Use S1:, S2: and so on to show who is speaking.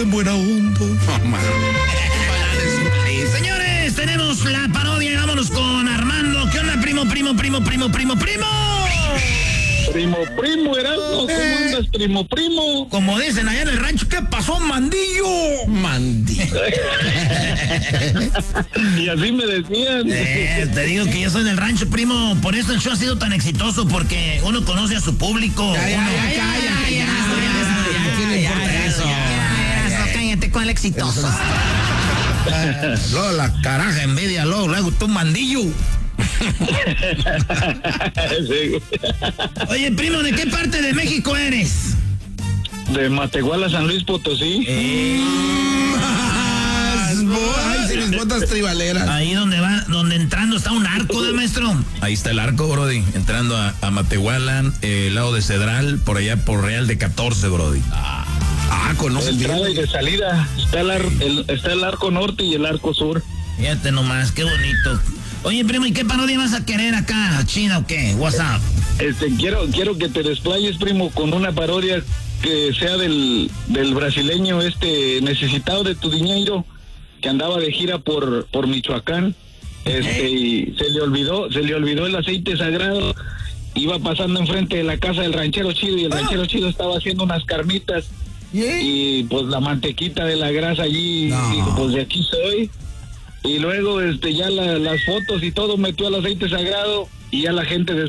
S1: bien buena onda.
S2: Señores, tenemos la parodia. Vámonos con Armando. ¿Qué onda, primo?
S3: Primo, Erasmo, ¿cómo andas, primo?
S2: Como dicen allá en el rancho, ¿qué pasó, mandillo?
S3: Y así me decían.
S2: Te digo que yo soy del rancho, primo. Por eso el show ha sido tan exitoso, porque uno conoce a su público. Cállate con el exitoso. Luego la caraja envidia, luego tú, mandillo.
S3: Sí.
S2: Oye, primo, ¿de qué parte de México eres?
S3: De Matehuala, San Luis Potosí.
S1: Ay, si mis botas tribaleras.
S2: Ahí donde entrando está un arco, ¿de maestro?
S1: Ahí está el arco, Brody. Entrando a Matehuala, lado de Cedral, por allá por Real de 14, Brody. Conoces bien.
S3: Entrada y de salida. Está el arco norte y el arco sur.
S2: Fíjate nomás, qué bonito. Oye, primo, ¿y qué parodia vas a querer acá? ¿China o qué? What's up?
S3: Quiero que te desplayes, primo, con una parodia que sea del brasileño necesitado de tu dinero, que andaba de gira por Michoacán, y se le olvidó el aceite sagrado. Iba pasando enfrente de la casa del ranchero chido, y el ranchero chido estaba haciendo unas carnitas. Y pues la mantequita de la grasa allí, dijo, pues de aquí soy. Y luego ya las fotos y todo, metió el aceite sagrado, y ya la gente